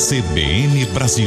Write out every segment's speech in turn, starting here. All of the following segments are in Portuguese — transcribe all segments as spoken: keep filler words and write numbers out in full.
C B N Brasil.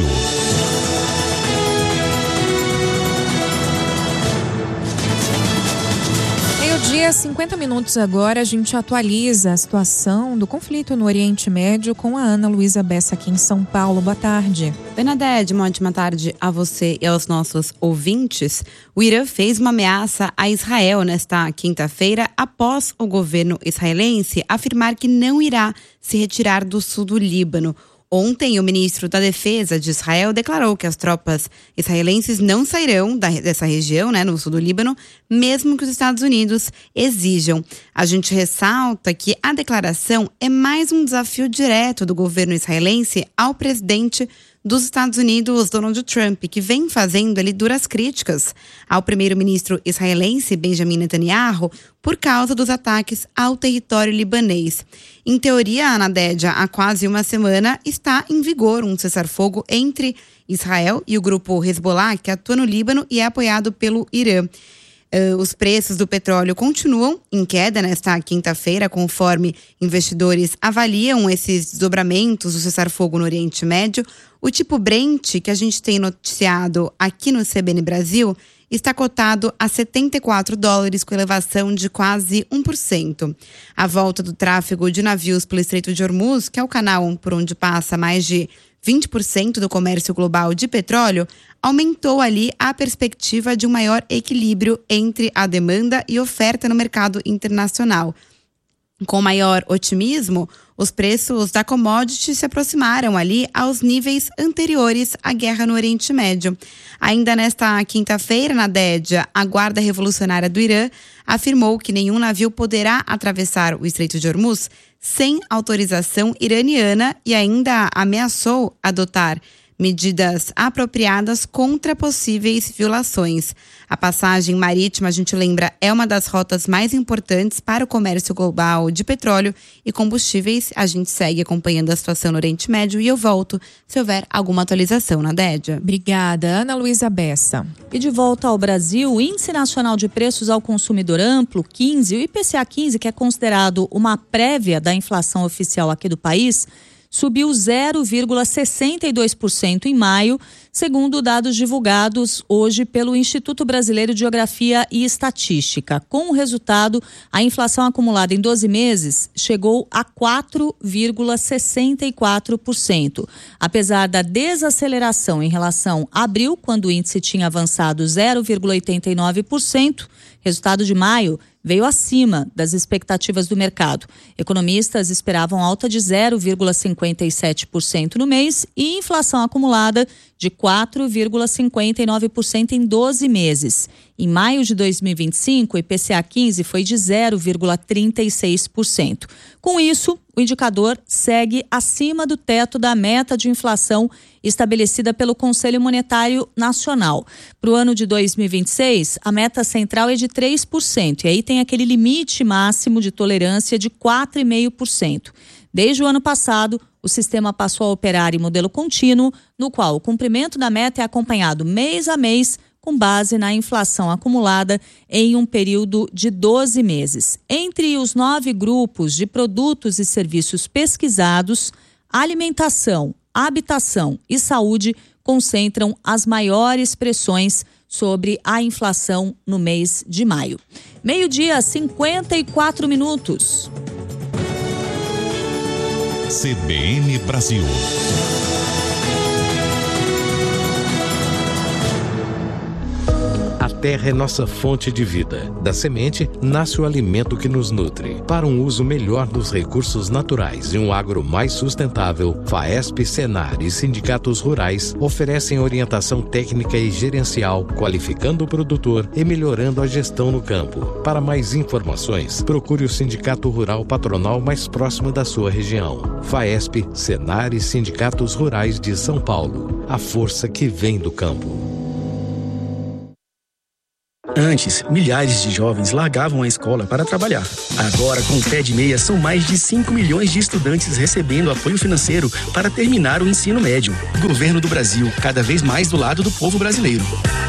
Meio-dia, cinquenta minutos agora, a gente atualiza a situação do conflito no Oriente Médio com a Ana Luísa Bessa aqui em São Paulo. Boa tarde. Bernadette, uma ótima tarde a você e aos nossos ouvintes. O Irã fez uma ameaça a Israel nesta quinta-feira após o governo israelense afirmar que não irá se retirar do sul do Líbano. Ontem, o ministro da Defesa de Israel declarou que as tropas israelenses não sairão da, dessa região, né, no sul do Líbano, mesmo que os Estados Unidos exijam. A gente ressalta que a declaração é mais um desafio direto do governo israelense ao presidente dos Estados Unidos, Donald Trump, que vem fazendo ali duras críticas ao primeiro-ministro israelense, Benjamin Netanyahu, por causa dos ataques ao território libanês. Em teoria, Ana Dédia, há quase uma semana está em vigor um cessar-fogo entre Israel e o grupo Hezbollah, que atua no Líbano e é apoiado pelo Irã. Uh, os preços do petróleo continuam em queda nesta quinta-feira, conforme investidores avaliam esses desdobramentos do cessar-fogo no Oriente Médio. O tipo Brent, que a gente tem noticiado aqui no C B N Brasil, está cotado a setenta e quatro dólares, com elevação de quase um por cento. A volta do tráfego de navios pelo Estreito de Hormuz, que é o canal por onde passa mais de vinte por cento do comércio global de petróleo, aumentou ali a perspectiva de um maior equilíbrio entre a demanda e oferta no mercado internacional. Com maior otimismo, os preços da commodity se aproximaram ali aos níveis anteriores à guerra no Oriente Médio. Ainda nesta quinta-feira, na Dédia, a Guarda Revolucionária do Irã afirmou que nenhum navio poderá atravessar o Estreito de Hormuz sem autorização iraniana e ainda ameaçou adotar medidas apropriadas contra possíveis violações. A passagem marítima, a gente lembra, é uma das rotas mais importantes para o comércio global de petróleo e combustíveis. A gente segue acompanhando a situação no Oriente Médio e eu volto se houver alguma atualização, na Dédia. Obrigada, Ana Luísa Bessa. E de volta ao Brasil, o Índice Nacional de Preços ao Consumidor Amplo, quinze, o I P C A quinze, que é considerado uma prévia da inflação oficial aqui do país, subiu zero vírgula sessenta e dois por cento em maio, segundo dados divulgados hoje pelo Instituto Brasileiro de Geografia e Estatística. Com o resultado, a inflação acumulada em doze meses chegou a quatro vírgula sessenta e quatro por cento. Apesar da desaceleração em relação a abril, quando o índice tinha avançado zero vírgula oitenta e nove por cento, resultado de maio veio acima das expectativas do mercado. Economistas esperavam alta de zero vírgula cinquenta e sete por cento no mês e inflação acumulada de quatro vírgula cinquenta e nove por cento em doze meses. Em maio de dois mil e vinte e cinco, o I P C A quinze foi de zero vírgula trinta e seis por cento. Com isso, o indicador segue acima do teto da meta de inflação estabelecida pelo Conselho Monetário Nacional. Para o ano de dois mil e vinte e seis, a meta central é de três por cento e aí tem aquele limite máximo de tolerância de quatro vírgula cinco por cento. Desde o ano passado, o sistema passou a operar em modelo contínuo, no qual o cumprimento da meta é acompanhado mês a mês, com base na inflação acumulada em um período de doze meses. Entre os nove grupos de produtos e serviços pesquisados, alimentação, habitação e saúde concentram as maiores pressões sobre a inflação no mês de maio. Meio-dia, cinquenta e quatro minutos. C B N Brasil. A terra é nossa fonte de vida. Da semente, nasce o alimento que nos nutre. Para um uso melhor dos recursos naturais e um agro mais sustentável, FAESP, Senar e sindicatos rurais oferecem orientação técnica e gerencial, qualificando o produtor e melhorando a gestão no campo. Para mais informações, procure o Sindicato Rural Patronal mais próximo da sua região. FAESP, Senar e sindicatos rurais de São Paulo. A força que vem do campo. Antes, milhares de jovens largavam a escola para trabalhar. Agora, com o Pé de Meia, são mais de cinco milhões de estudantes recebendo apoio financeiro para terminar o ensino médio. Governo do Brasil, cada vez mais do lado do povo brasileiro.